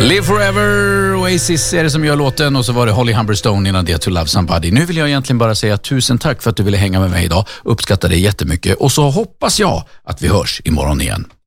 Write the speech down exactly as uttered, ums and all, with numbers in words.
Live Forever, Oasis är det som gör låten, och så var det Holly Humberstone innan det, To Love Somebody. Nu vill jag egentligen bara säga tusen tack för att du ville hänga med mig idag. Uppskattar det jättemycket, och så hoppas jag att vi hörs imorgon igen.